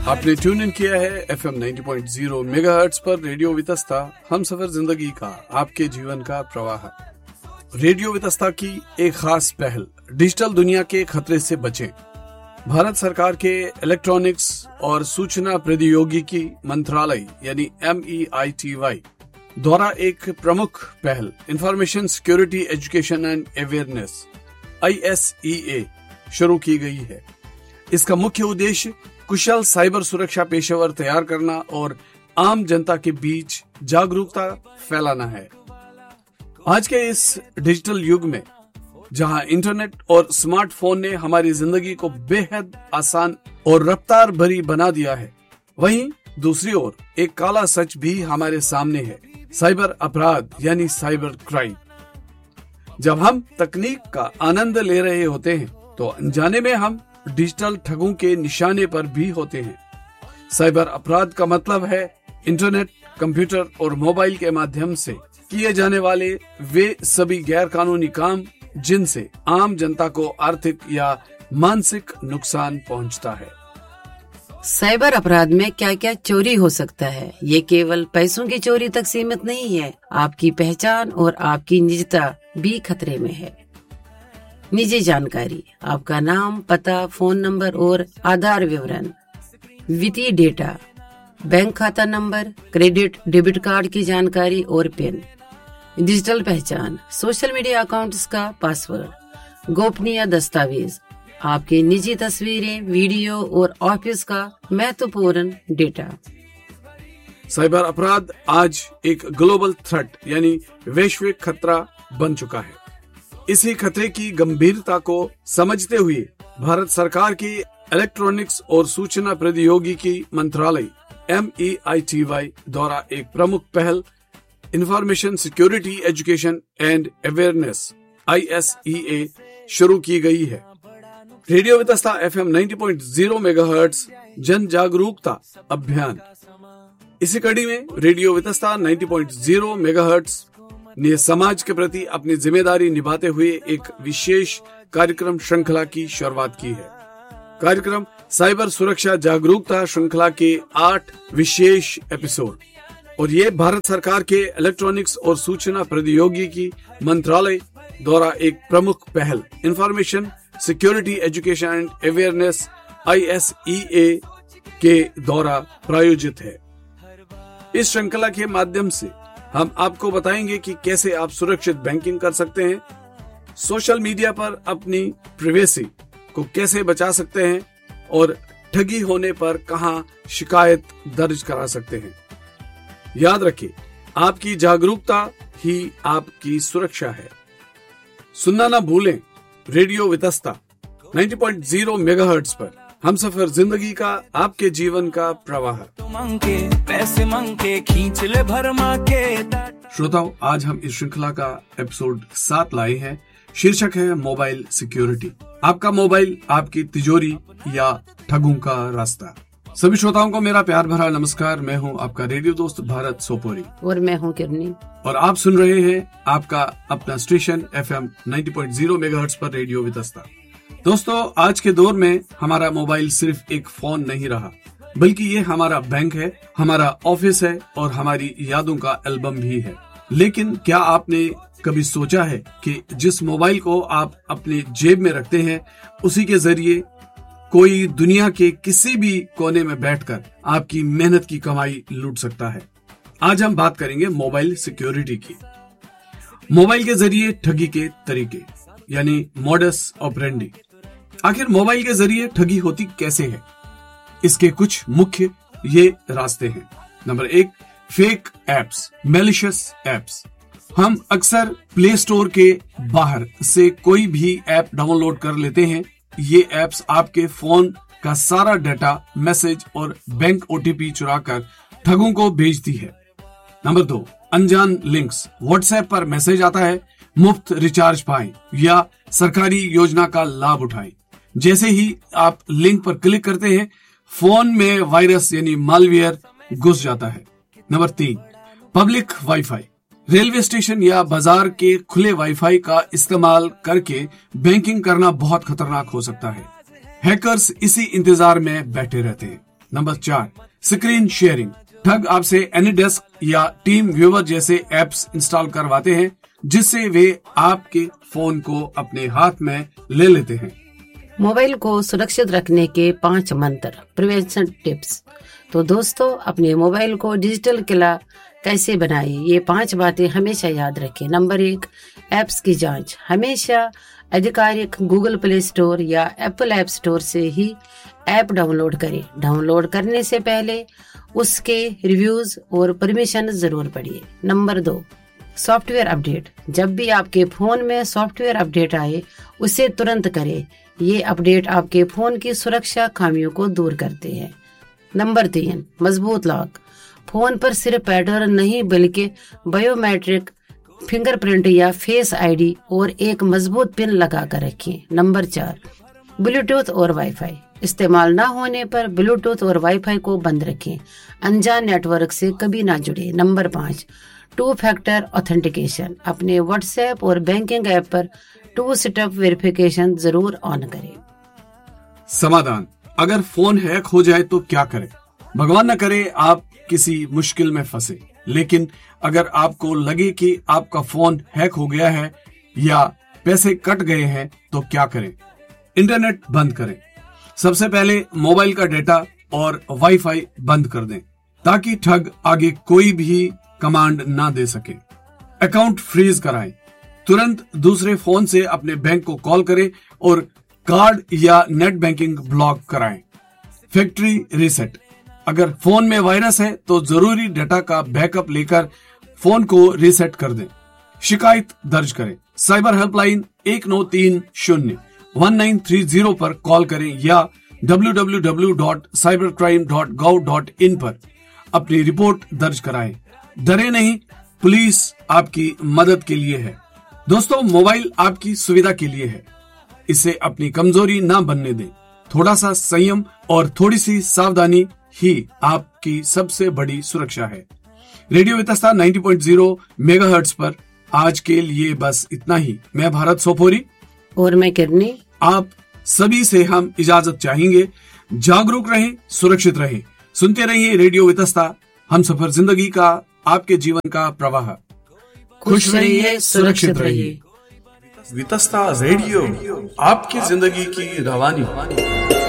आपने tune in किया है FM 90.0 मेगाहर्ट्ज पर रेडियो वितस्ता, हम सफर जिंदगी का, आपके जीवन का प्रवाह। रेडियो वितस्ता की एक खास पहल, डिजिटल दुनिया के खतरे से बचें। भारत सरकार के इलेक्ट्रॉनिक्स और सूचना प्रौद्योगिकी मंत्रालय यानी MEITY द्वारा एक प्रमुख पहल information security education and awareness ISEA शुरू की गई है। इसका मुख्य उद्देश्य कुशल साइबर सुरक्षा पेशेवर तैयार करना और आम जनता के बीच जागरूकता फैलाना है। आज के इस डिजिटल युग में जहां इंटरनेट और स्मार्टफोन ने हमारी जिंदगी को बेहद आसान और रफ्तार भरी बना दिया है, वहीं दूसरी ओर एक काला सच भी हमारे सामने है, साइबर अपराध यानी साइबर क्राइम। जब हम तकनीक का आनंद ले रहे होते हैं तो अनजाने में हम डिजिटल ठगों के निशाने पर भी होते हैं। साइबर अपराध का मतलब है इंटरनेट, कंप्यूटर और मोबाइल के माध्यम से किए जाने वाले वे सभी गैर कानूनी काम जिनसे आम जनता को आर्थिक या मानसिक नुकसान पहुंचता है। साइबर अपराध में क्या क्या चोरी हो सकता है? ये केवल पैसों की चोरी तक सीमित नहीं है, आपकी पहचान और आपकी निजता भी खतरे में है। निजी जानकारी, आपका नाम, पता, फोन नंबर और आधार विवरण, वित्तीय डेटा, बैंक खाता नंबर, क्रेडिट डेबिट कार्ड की जानकारी और पिन, डिजिटल पहचान, सोशल मीडिया अकाउंट्स का पासवर्ड, गोपनीय दस्तावेज, आपकी निजी तस्वीरें, वीडियो और ऑफिस का महत्वपूर्ण डेटा। साइबर अपराध आज एक ग्लोबल थ्रेट यानी वैश्विक खतरा बन चुका है। इसी खतरे की गंभीरता को समझते हुए भारत सरकार की इलेक्ट्रॉनिक्स और सूचना प्रौद्योगिकी मंत्रालय MEITY द्वारा एक प्रमुख पहल information security education and awareness ISEA शुरू की गई है। रेडियो वितस्ता FM 90.0 मेगाहर्ट्ज जन जागरूकता अभियान। इसी कड़ी में रेडियो वितस्ता 90.0 मेगाहर्ट्ज ने समाज के प्रति अपनी जिम्मेदारी निभाते हुए एक विशेष कार्यक्रम श्रृंखला की शुरुआत की है। कार्यक्रम साइबर सुरक्षा जागरूकता श्रृंखला के 8 विशेष एपिसोड और ये भारत सरकार के इलेक्ट्रॉनिक्स और सूचना प्रौद्योगिकी मंत्रालय द्वारा एक प्रमुख पहल information security education and awareness ISEA के द्वारा प्रायोजित है। इस श्रृंखला के माध्यम से हम आपको बताएंगे कि कैसे आप सुरक्षित बैंकिंग कर सकते हैं, सोशल मीडिया पर अपनी प्राइवेसी को कैसे बचा सकते हैं और ठगी होने पर कहां शिकायत दर्ज करा सकते हैं। याद रखिए, आपकी जागरूकता ही आपकी सुरक्षा है। सुनना ना भूलें रेडियो वितस्ता 90.0 मेगाहर्ट्ज पर, हम सफर जिंदगी का, आपके जीवन का प्रवाह। पैसे मंगे खींच ले भरमा के। श्रोताओं, आज हम इस श्रृंखला का एपिसोड 7 लाए हैं। शीर्षक है मोबाइल सिक्योरिटी। आपका मोबाइल आपकी तिजोरी या ठगों का रास्ता। सभी श्रोताओं को मेरा प्यार भरा नमस्कार। मैं हूं आपका रेडियो दोस्त भारत सोपोरी और मैं हूं किरनी, और आप सुन रहे हैं आपका अपना स्टेशन FM 90.0 मेगाहर्ट्ज पर रेडियो वितस्ता। दोस्तों, आज के दौर में हमारा मोबाइल सिर्फ एक फोन नहीं रहा, बल्कि ये हमारा बैंक है, हमारा ऑफिस है और हमारी यादों का एल्बम भी है। लेकिन क्या आपने कभी सोचा है कि जिस मोबाइल को आप अपने जेब में रखते हैं, उसी के जरिए कोई दुनिया के किसी भी कोने में बैठकर आपकी मेहनत की कमाई लूट सकता है। आज हम बात करेंगे मोबाइल सिक्योरिटी की। मोबाइल के जरिए ठगी के तरीके यानी मोडस ऑपरेंडी। आखिर मोबाइल के जरिए ठगी होती कैसे है? इसके कुछ मुख्य ये रास्ते हैं। Number 1, fake apps, malicious apps. हम अक्सर प्ले स्टोर के बाहर से कोई भी ऐप डाउनलोड कर लेते हैं। ये एप्स आपके फोन का सारा डाटा, मैसेज और बैंक OTP चुराकर ठगों को भेजती है। नंबर 2, अनजान लिंक्स। व्हाट्सएप पर मैसेज आता है, मुफ्त रिचार्ज पाएं या सरकारी योजना का लाभ उठाएं। जैसे ही आप लिंक पर क्लिक करते हैं, फोन में वायरस यानी मालवेयर घुस जाता है। Number 3, public wifi. Railway station या बाजार के खुले वाईफाई का इस्तेमाल करके बैंकिंग करना बहुत खतरनाक हो सकता है। हैकर्स इसी इंतजार में बैठे रहते हैं। Number 4, screen sharing. ठग आपसे एनीडेस्क या टीम व्यूवर जैसे एप्स इंस्टॉल करवाते हैं, जिससे वे आपके फोन को अपने हाथ में ले लेते हैं। मोबाइल को सुरक्षित रखने के 5 मंत्र, प्रिवेंशन टिप्स। तो दोस्तों, अपने मोबाइल को डिजिटल किला कैसे बनाएं, ये 5 बातें हमेशा याद रखें। नंबर 1, एप्स की जांच। हमेशा आधिकारिक गूगल प्ले स्टोर या एप्पल ऐप स्टोर से ही ऐप डाउनलोड करें। डाउनलोड करने से पहले उसके रिव्यूज और परमिशन जरूर पढ़िए। Number 2, software update. जब भी आपके फोन में सॉफ्टवेयर अपडेट आए, उसे तुरंत करें। ये अपडेट आपके फोन की सुरक्षा खामियों को दूर करते हैं। नंबर 3, मजबूत लॉक। फोन पर सिर्फ पैटर्न नहीं बल्कि बायोमेट्रिक, फिंगरप्रिंट या फेस आईडी और एक मजबूत पिन लगा कर रखें। नंबर 4, ब्लूटूथ और वाईफाई। इस्तेमाल ना होने पर ब्लूटूथ और वाईफाई को बंद रखें। अनजान नेटवर्क से कभी ना जुड़े। Number 5, 2 factor authentication. अपने व्हाट्सएप और बैंकिंग ऐप पर 2 स्टेप वेरिफिकेशन जरूर ऑन करें। समाधान: अगर फोन हैक हो जाए तो क्या करें? भगवान न करे आप किसी मुश्किल में फंसे, लेकिन अगर आपको लगे कि आपका फोन हैक हो गया है या पैसे कट गए हैं तो क्या करें? इंटरनेट बंद करें। सबसे पहले मोबाइल का डेटा और वाईफाई बंद कर दें, ताकि ठग आगे कोई भी कमांड ना दे सके। अकाउंट फ्रीज कराएं। तुरंत दूसरे फोन से अपने बैंक को कॉल करें और कार्ड या नेट बैंकिंग ब्लॉक कराएं। Factory reset. अगर फोन में वायरस है तो जरूरी डेटा का बैकअप लेकर फोन को रीसेट कर दें। शिकायत दर्ज करें। साइबर हेल्पलाइन 1930-1930 पर कॉल करें या www.cybercrime.gov.in पर अपनी रिपोर्ट दर्ज कराएं। डरे नहीं, पुलिस आपकी मदद के लिए है। दोस्तों, मोबाइल आपकी सुविधा के लिए है, इसे अपनी कमजोरी ना बनने दें। थोड़ा सा संयम और थोड़ी सी सावधानी ही आपकी सबसे बड़ी सुरक्षा है। रेडियो वितस्ता 90.0 मेगाहर्ट्ज पर आज के लिए बस इतना ही। मैं भारत सोपोरी और मैं किरनी, आप सभी से हम इजाजत चाहेंगे। जागरूक रहें, सुरक्षित रहें, सुनते रहिए रेडियो वितस्ता, हम सफर जिंदगी का, आपके जीवन का प्रवाह। खुश रहिए, सुरक्षित रहिए। वितस्ता रेडियो, आपकी जिंदगी की रवानी।